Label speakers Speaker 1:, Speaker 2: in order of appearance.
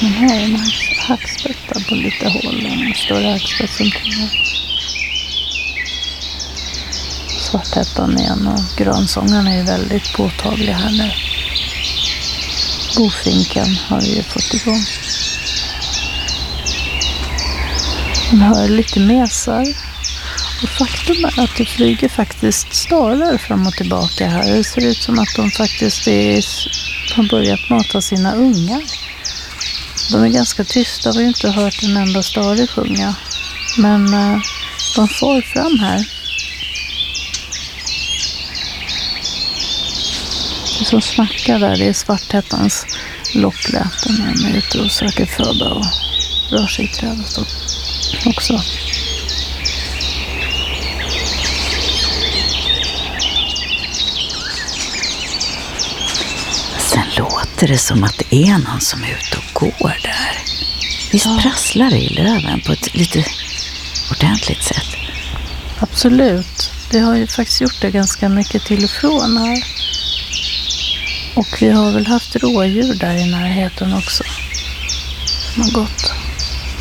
Speaker 1: Men här är en hackspettar på lite håll. En större hackspett som tingar. Svarthättan igen och grönsångarna är ju väldigt påtagliga här nu. Bofinken har vi ju fått igång. Man hör lite mesar. Och faktum är att det flyger faktiskt starar fram och tillbaka här. Det ser ut som att de faktiskt har börjat mata sina ungar. De är ganska tysta, vi har inte hört en enda stare sjunga. Men de får fram här. Det som snackar där, det är svarthättans lockläten när de är ute och söker föda och rör sig i trädet också.
Speaker 2: Sen låter det som att det är någon som är ute och går där. Visst prasslar det i löven på ett lite ordentligt sätt?
Speaker 1: Absolut. Det har ju faktiskt gjort det ganska mycket till och från här. Och vi har väl haft rådjur där i närheten också. Som har gått.